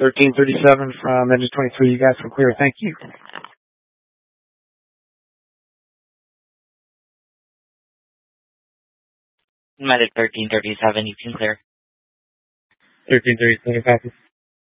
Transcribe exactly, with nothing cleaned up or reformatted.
thirteen thirty-seven from engine twenty-three, you guys were clear. Thank you. United thirteen thirty-seven, you can clear. thirteen thirty-seven, copy.